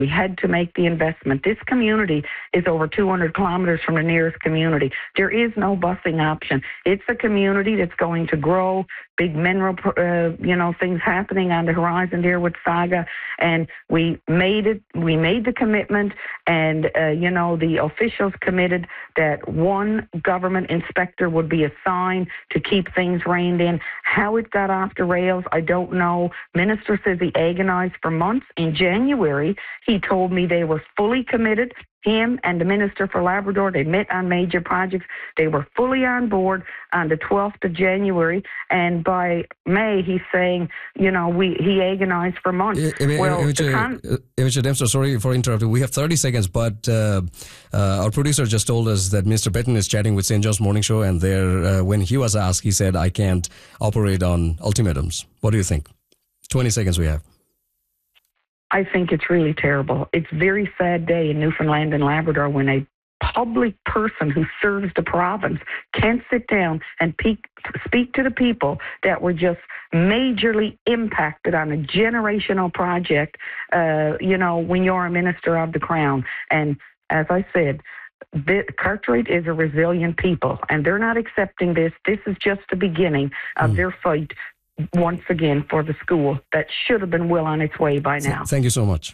We had to make the investment. This community is over 200 kilometers from the nearest community. There is no busing option. It's a community that's going to grow. Big mineral, things happening on the horizon there with Saga, and we made it. We made the commitment, and the officials committed that one government inspector would be assigned to keep things reined in. How it got off the rails, I don't know. Minister says he agonized for months. In January, he told me they were fully committed. Him and the Minister for Labrador, they met on major projects. They were fully on board on the 12th of January. And by May, he's saying, he agonized for months. Imogen Dempster, sorry for interrupting. We have 30 seconds, but our producer just told us that Mr. Betton is chatting with St. John's Morning Show, and there, when he was asked, he said, I can't operate on ultimatums. What do you think? 20 seconds we have. I think it's really terrible. It's a very sad day in Newfoundland and Labrador when a public person who serves the province can't sit down and speak to the people that were just majorly impacted on a generational project, when you're a minister of the Crown. And as I said, Cartwright is a resilient people, and they're not accepting this. This is just the beginning of their fight once again for the school that should have been well on its way by now. Thank you so much.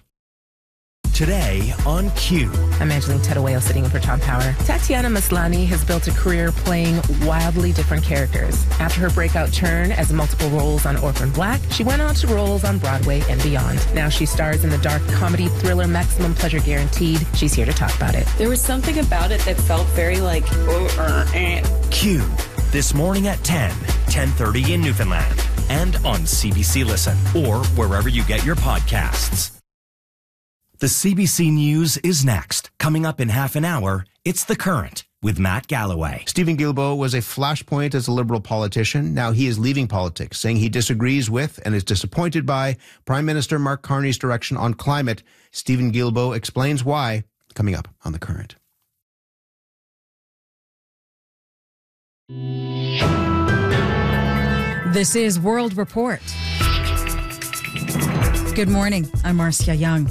Today on Q. I'm Angeline Tettawale sitting in for Tom Power. Tatiana Maslany has built a career playing wildly different characters. After her breakout turn as multiple roles on Orphan Black, she went on to roles on Broadway and beyond. Now she stars in the dark comedy thriller Maximum Pleasure Guaranteed. She's here to talk about it. There was something about it that felt very like... Q. This morning at 10:30 in Newfoundland, and on CBC Listen, or wherever you get your podcasts. The CBC News is next. Coming up in half an hour, it's The Current with Matt Galloway. Stephen Guilbeault was a flashpoint as a Liberal politician. Now he is leaving politics, saying he disagrees with and is disappointed by Prime Minister Mark Carney's direction on climate. Stephen Guilbeault explains why, coming up on The Current. This is World Report. Good morning. I'm Marcia Young.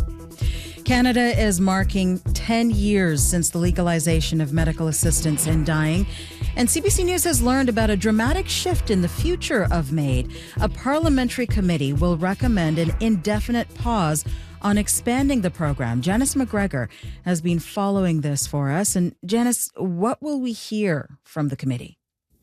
Canada is marking 10 years since the legalization of medical assistance in dying, and CBC News has learned about a dramatic shift in the future of MAID. A parliamentary committee will recommend an indefinite pause on expanding the program. Janice McGregor has been following this for us. And Janice, what will we hear from the committee?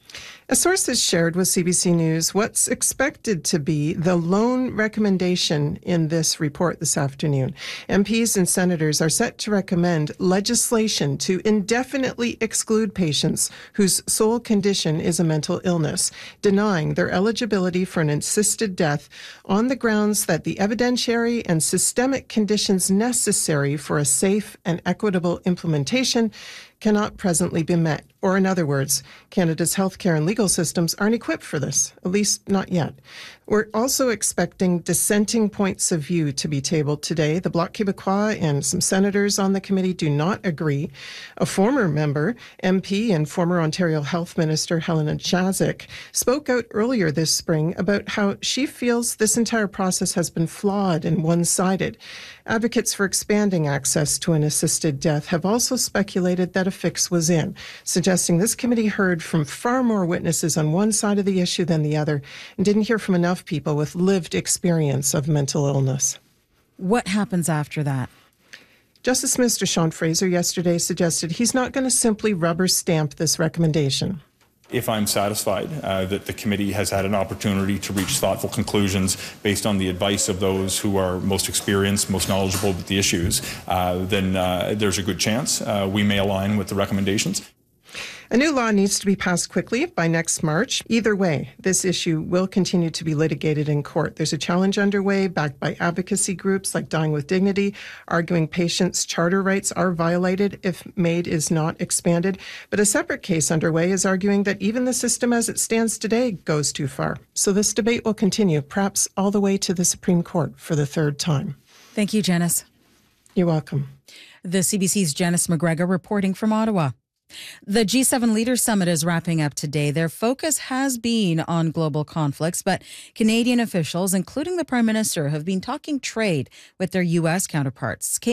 A source has shared with CBC News what's expected to be the lone recommendation in this report this afternoon. MPs and senators are set to recommend legislation to indefinitely exclude patients whose sole condition is a mental illness, denying their eligibility for an assisted death on the grounds that the evidentiary and systemic conditions necessary for a safe and equitable implementation cannot presently be met. Or in other words, Canada's healthcare and legal systems aren't equipped for this, at least not yet. We're also expecting dissenting points of view to be tabled today. The Bloc Québécois and some senators on the committee do not agree. A former member, MP and former Ontario Health Minister Helena Jazik, spoke out earlier this spring about how she feels this entire process has been flawed and one-sided. Advocates for expanding access to an assisted death have also speculated that a fix was in, suggesting this committee heard from far more witnesses on one side of the issue than the other and didn't hear from enough people with lived experience of mental illness. What happens after that? Justice Minister Sean Fraser yesterday suggested he's not going to simply rubber stamp this recommendation. If I'm satisfied that the committee has had an opportunity to reach thoughtful conclusions based on the advice of those who are most experienced, most knowledgeable with the issues, then there's a good chance we may align with the recommendations. A new law needs to be passed quickly by next March. Either way, this issue will continue to be litigated in court. There's a challenge underway backed by advocacy groups like Dying with Dignity, arguing patients' charter rights are violated if MAID is not expanded. But a separate case underway is arguing that even the system as it stands today goes too far. So this debate will continue, perhaps all the way to the Supreme Court for the third time. Thank you, Janice. You're welcome. The CBC's Janice McGregor reporting from Ottawa. The G7 Leaders Summit is wrapping up today. Their focus has been on global conflicts, but Canadian officials, including the Prime Minister, have been talking trade with their U.S. counterparts.